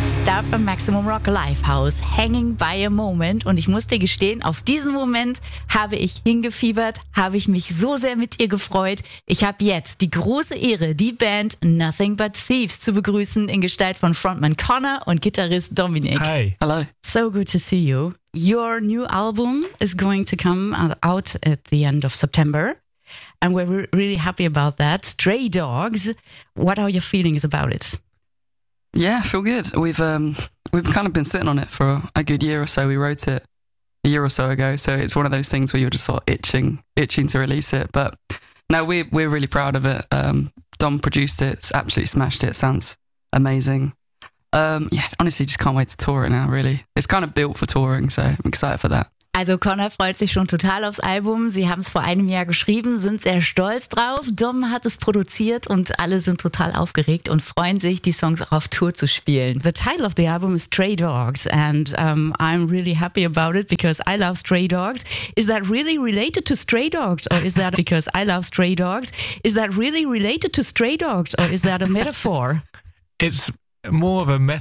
Stuff am Maximum Rock Livehouse, Hanging by a Moment. Und ich muss dir gestehen, auf diesen Moment habe ich hingefiebert, habe ich mich so sehr mit ihr gefreut. Ich habe jetzt die große Ehre, die Band Nothing But Thieves zu begrüßen in Gestalt von Frontman Connor und Gitarrist Dominic. Hi. Hello. So good to see you. Your new album is going to come out at the end of September. And we're really happy about that. Stray Dogs, what are your feelings about it? Yeah, I feel good. We've kind of been sitting on it for a good year or so. We wrote it a year or so ago, so it's one of those things where you're just sort of itching to release it. But no, we're really proud of it. Dom produced it, it's absolutely smashed it. Sounds amazing. Yeah, honestly, just can't wait to tour it now. Really, it's kind of built for touring, so I'm excited for that. Also Connor freut sich schon total aufs Album. Sie haben es vor einem Jahr geschrieben, sind sehr stolz drauf. Dom hat es produziert und alle sind total aufgeregt und freuen sich, die Songs auch auf Tour zu spielen. The title of the album is Stray Dogs and I'm really happy about it because I love Stray Dogs. Is that really related to Stray Dogs or is that because I love Stray Dogs? Is that really related to Stray Dogs or is that a metaphor? It's more of a